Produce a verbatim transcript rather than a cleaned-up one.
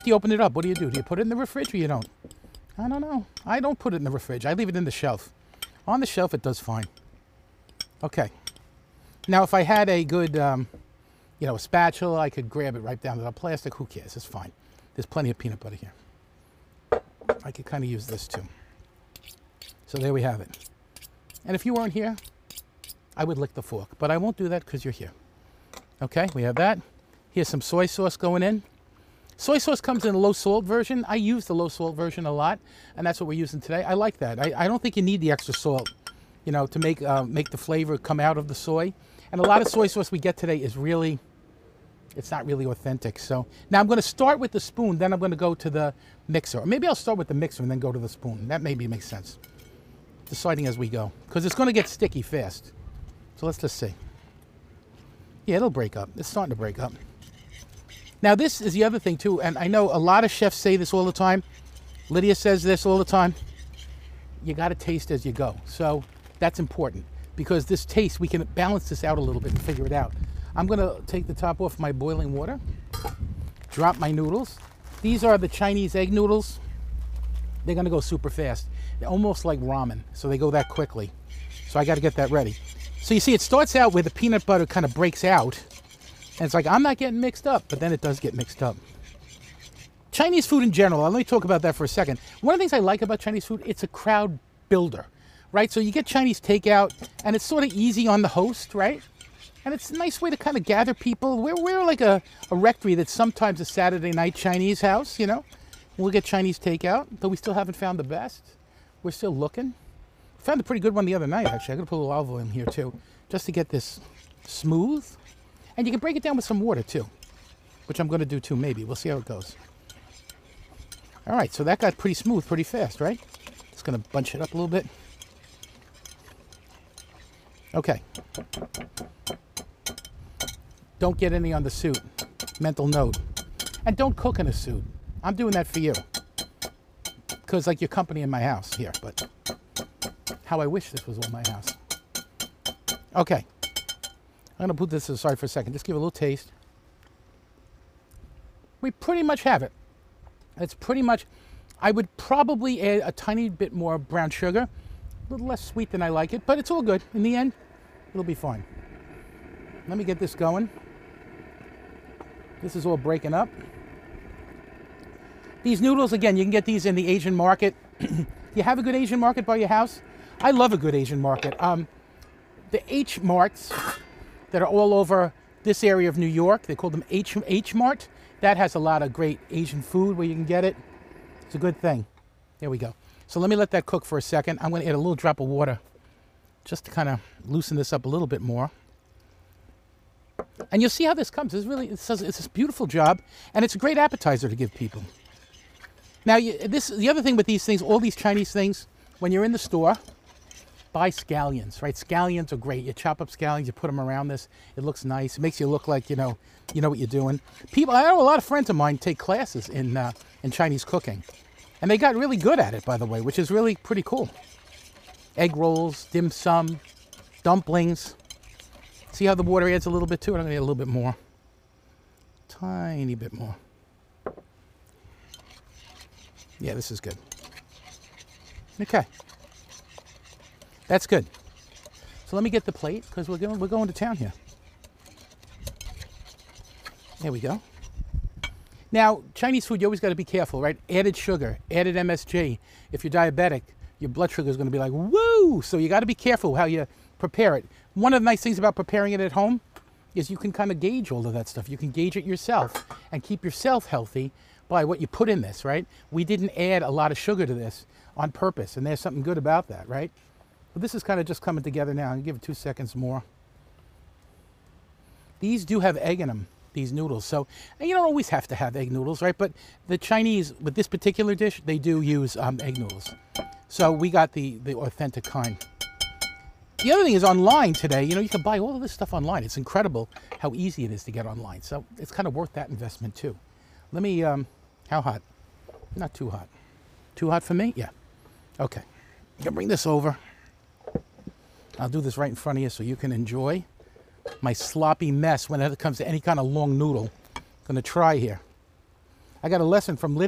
You open it up, what do you do? Do you put it in the refrigerator or you don't? I don't know. I don't put it in the refrigerator. I leave it in the shelf. On the shelf, it does fine. Okay. Now, if I had a good, um, you know, spatula, I could grab it right down to the plastic. Who cares? It's fine. There's plenty of peanut butter here. I could kind of use this too. So there we have it. And if you weren't here, I would lick the fork. But I won't do that because you're here. Okay, we have that. Here's some soy sauce going in. Soy sauce comes in a low salt version. I use the low salt version a lot, and that's what we're using today. I like that. I, I don't think you need the extra salt, you know, to make uh, make the flavor come out of the soy. And a lot of soy sauce we get today is really, it's not really authentic. So now I'm going to start with the spoon, then I'm going to go to the mixer. Or maybe I'll start with the mixer and then go to the spoon. That maybe makes sense. Deciding as we go, because it's going to get sticky fast. So let's just see. Yeah, it'll break up. It's starting to break up. Now this is the other thing too, and I know a lot of chefs say this all the time. Lydia says this all the time. You got to taste as you go. So that's important because this taste, we can balance this out a little bit and figure it out. I'm going to take the top off my boiling water, drop my noodles. These are the Chinese egg noodles. They're going to go super fast. They're almost like ramen, so they go that quickly. So I got to get that ready. So you see, it starts out where the peanut butter kind of breaks out. And it's like, I'm not getting mixed up, but then it does get mixed up. Chinese food in general, let me talk about that for a second. One of the things I like about Chinese food, it's a crowd builder, right? So you get Chinese takeout, and it's sort of easy on the host, right? And it's a nice way to kind of gather people. We're, we're like a, a rectory that's sometimes a Saturday night Chinese house, you know? We'll get Chinese takeout, though we still haven't found the best. We're still looking. Found a pretty good one the other night, actually. I'm going to put a little olive oil in here, too, just to get this smooth. And you can break it down with some water, too, which I'm going to do, too, maybe. We'll see how it goes. All right, so that got pretty smooth pretty fast, right? Just going to bunch it up a little bit. Okay. Don't get any on the suit. Mental note. And don't cook in a suit. I'm doing that for you. Because, like, your company in my house here, but how I wish this was all my house. Okay. I'm going to put this aside for a second. Just give it a little taste. We pretty much have it. It's pretty much, I would probably add a tiny bit more brown sugar. A little less sweet than I like it, but it's all good. In the end, it'll be fine. Let me get this going. This is all breaking up. These noodles, again, you can get these in the Asian market. You have a good Asian market by your house? I love a good Asian market. Um, the H Marts that are all over this area of New York, they call them H, H Mart. That has a lot of great Asian food where you can get it. It's a good thing. There we go. So let me let that cook for a second. I'm going to add a little drop of water just to kind of loosen this up a little bit more. And you'll see how this comes. It's really, it's, it's this beautiful job, and it's a great appetizer to give people. Now, you, this the other thing with these things, all these Chinese things, when you're in the store, buy scallions, right? Scallions are great. You chop up scallions, you put them around this. It looks nice. It makes you look like, you know, you know what you're doing. People, I know a lot of friends of mine take classes in uh, in Chinese cooking, and they got really good at it, by the way, which is really pretty cool. Egg rolls, dim sum, dumplings. See how the water adds a little bit to it? I'm going to add a little bit more. Tiny bit more. Yeah, this is good. Okay. That's good. So let me get the plate because we're going, we're going to town here. There we go. Now, Chinese food, you always got to be careful, right? Added sugar, added M S G. If you're diabetic, your blood sugar is going to be like, woo! So you got to be careful how you prepare it. One of the nice things about preparing it at home is you can kind of gauge all of that stuff. You can gauge it yourself and keep yourself healthy by what you put in this, right? We didn't add a lot of sugar to this on purpose, and there's something good about that, right? But this is kind of just coming together now. I'll give it two seconds more. These do have egg in them, these noodles. So and you don't always have to have egg noodles, right? But the Chinese, with this particular dish, they do use um, egg noodles. So we got the, the authentic kind. The other thing is online today, you know, you can buy all of this stuff online. It's incredible how easy it is to get online. So it's kind of worth that investment too. Let me, um, how hot? Not too hot. Too hot for me? Yeah. Okay. I'm gonna bring this over. I'll do this right in front of you so you can enjoy my sloppy mess when it comes to any kind of long noodle. I'm gonna try here. I got a lesson from Lydia.